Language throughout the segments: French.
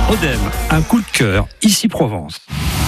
Odem, un coup de cœur, ici Provence.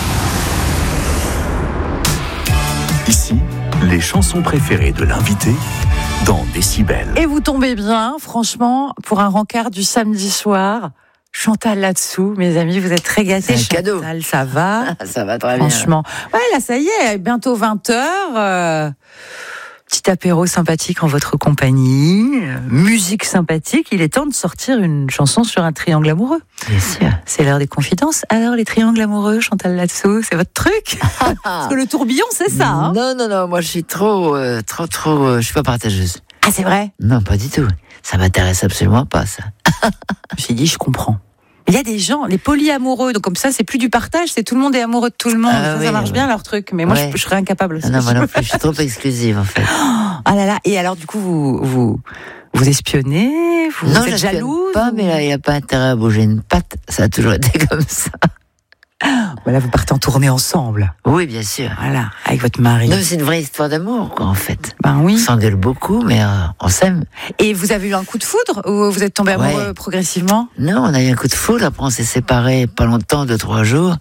Ici, les chansons préférées de l'invité dans Décibel. Et vous tombez bien, franchement, pour un rencard du samedi soir. Chantal là-dessous, mes amis, vous êtes très gâtés. C'est un cadeau. Chantal, ça va? Ça va très bien. Franchement. Ouais, là, ça y est, bientôt 20h. Petit apéro sympathique en votre compagnie. Musique sympathique. Il est temps de sortir une chanson sur un triangle amoureux. Bien sûr. C'est l'heure des confidences. Alors, les triangles amoureux, Chantal là-dessous, c'est votre truc? Parce que le tourbillon, c'est ça, hein? Non, moi je suis trop, je suis pas partageuse. Ah, c'est vrai? Non, pas du tout. Ça m'intéresse absolument pas, ça. Je me suis dit, je comprends. Il y a des gens, les polyamoureux, donc comme ça, c'est plus du partage, c'est tout le monde est amoureux de tout le monde. Ça marche bien leur truc, mais moi, je serais incapable. Non, moi non plus, je suis trop exclusive, en fait. Ah là là, et alors, du coup, vous espionnez, vous êtes jalouse? Pas, mais là, il n'y a pas intérêt à bouger une patte, ça a toujours été comme ça. Voilà, vous partez en tournée ensemble. Oui, bien sûr. Voilà, avec votre mari. Non, c'est une vraie histoire d'amour, quoi, en fait. Ben oui. On s'engueule beaucoup, mais on s'aime. Et vous avez eu un coup de foudre ou vous êtes tombé amoureux progressivement? Non, on a eu un coup de foudre, après on s'est séparés pas longtemps, 2-3 jours.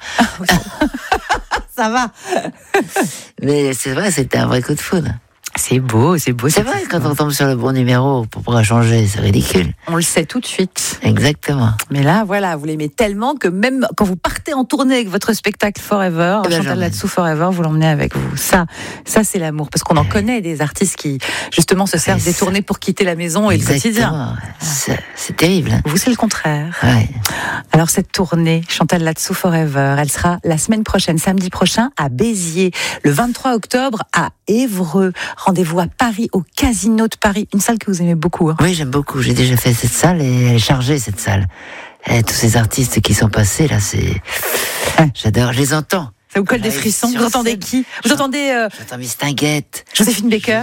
Ça va. Mais c'est vrai, c'était un vrai coup de foudre. C'est beau, c'est beau. C'est vrai, quand on tombe sur le bon numéro, pour pouvoir changer, c'est ridicule. On le sait tout de suite. Exactement. Mais là, voilà, vous l'aimez tellement que même quand vous partez en tournée avec votre spectacle Forever, Chantal là-dessous Forever, vous l'emmenez avec vous. Ça c'est l'amour. Parce qu'on en connaît des artistes qui, justement, se servent des tournées pour quitter la maison et le quotidien. C'est terrible. Hein. Vous, c'est le contraire. Ouais. Alors, cette tournée, Chantal là-dessous Forever, elle sera la semaine prochaine, samedi prochain, à Béziers. Le 23 octobre, à Évreux. Rendez-vous à Paris, au Casino de Paris. Une salle que vous aimez beaucoup. Hein. Oui, j'aime beaucoup. J'ai déjà fait cette salle et elle est chargée, cette salle. Et tous ces artistes qui sont passés, là, c'est... J'adore, je les entends. Ça vous colle des frissons. Vous entendez qui? Vous entendez... J'entends Mistinguette. Joséphine Baker.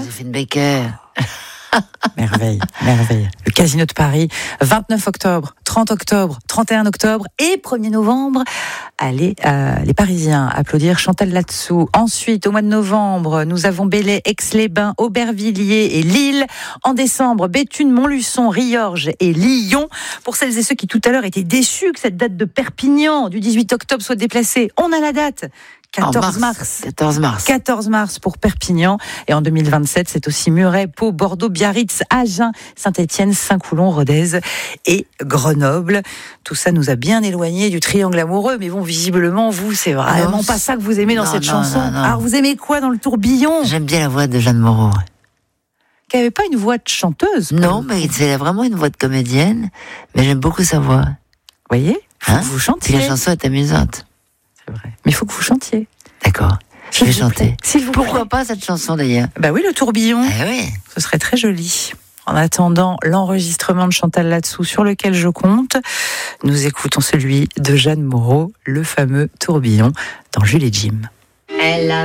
Merveille. Le Casino de Paris, 29 octobre, 30 octobre, 31 octobre et 1er novembre. Allez, les Parisiens, applaudir Chantal là-dessous. Ensuite, au mois de novembre, nous avons Belley, Aix-les-Bains, Aubervilliers et Lille. En décembre, Béthune, Montluçon, Riorges et Lyon. Pour celles et ceux qui tout à l'heure étaient déçus que cette date de Perpignan du 18 octobre soit déplacée, on a la date. 14 mars pour Perpignan. Et en 2027, c'est aussi Muret, Pau, Bordeaux, Biarritz, Agen, Saint-Étienne, Saint-Coulon, Rodez et Grenoble. Tout ça nous a bien éloignés du triangle amoureux. Mais bon, visiblement, vous, c'est vraiment pas ça que vous aimez dans cette chanson. Non. Alors, vous aimez quoi dans le tourbillon? J'aime bien la voix de Jeanne Moreau. Qui n'avait pas une voix de chanteuse. Non, mais c'est vraiment une voix de comédienne. Mais j'aime beaucoup sa voix. Vous voyez? Vous chantiez. La chanson est amusante. C'est vrai. Mais il faut que vous chantiez. D'accord. Je vais chanter. Pourquoi pas cette chanson d'ailleurs? Bah oui, le tourbillon. Oui. Ce serait très joli. En attendant l'enregistrement de Chantal là-dessous sur lequel je compte, nous écoutons celui de Jeanne Moreau, le fameux tourbillon dans Jules et Jim. Elle a